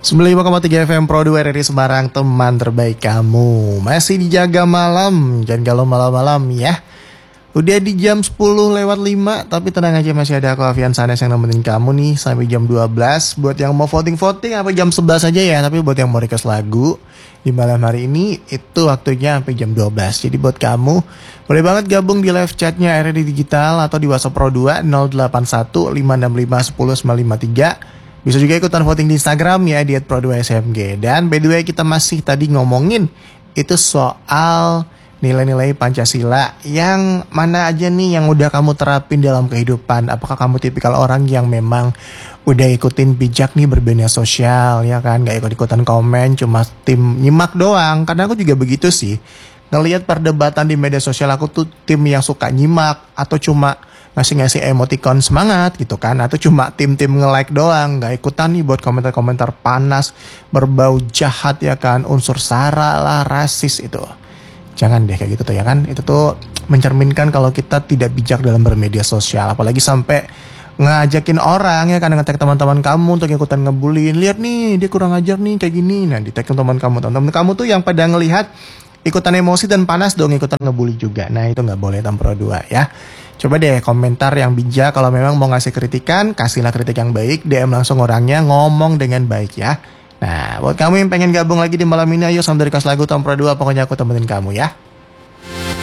95,3 FM Pro 2 RRI Semarang, teman terbaik kamu. Masih dijaga malam, jangan galau malam-malam ya. Udah di jam 10 lewat 5, tapi tenang aja, masih ada aku Avian Sanes yang nemenin kamu nih sampai jam 12. Buat yang mau voting-voting apa jam 11 aja ya, tapi buat yang mau request lagu di malam hari ini itu waktunya sampai jam 12. Jadi buat kamu boleh banget gabung di live chatnya RRI Digital atau di WhatsApp Pro 2 081 565 10953. Bisa juga ikutan voting di Instagram ya di @pro2smg. Dan by the way, kita masih tadi ngomongin itu soal nilai-nilai Pancasila yang mana aja nih yang udah kamu terapin dalam kehidupan. Apakah kamu tipikal orang yang memang udah ikutin bijak nih bermedia sosial ya kan, gak ikut-ikutan komen, cuma tim nyimak doang. Karena aku juga begitu sih, ngelihat perdebatan di media sosial, aku tuh tim yang suka nyimak atau cuma ngasih emoticon semangat gitu kan, atau cuma tim-tim nge-like doang, gak ikutan nih buat komentar-komentar panas berbau jahat ya kan, unsur sara lah, rasis itu. Jangan deh kayak gitu tuh ya kan, itu tuh mencerminkan kalau kita tidak bijak dalam bermedia sosial, apalagi sampai ngajakin orang ya kan, nge-tag teman-teman kamu untuk ikutan ngebullying. Lihat nih dia kurang ajar nih kayak gini, nah di tag teman kamu tuh yang pada ngelihat ikutan emosi dan panas dong, ikutan ngebully juga. Nah itu nggak boleh Pro 2 ya. Coba deh komentar yang bijak, kalau memang mau ngasih kritikan, kasihlah kritik yang baik, DM langsung orangnya, ngomong dengan baik ya. Nah buat kamu yang pengen gabung lagi di malam ini, ayo sambil request lagu Pro 2, pokoknya aku temenin kamu ya.